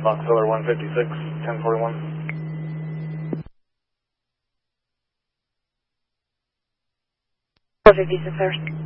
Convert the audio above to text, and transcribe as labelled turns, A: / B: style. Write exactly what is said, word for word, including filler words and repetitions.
A: Fox Filler one fifty-six, ten forty-one.
B: four fifty-six, sir.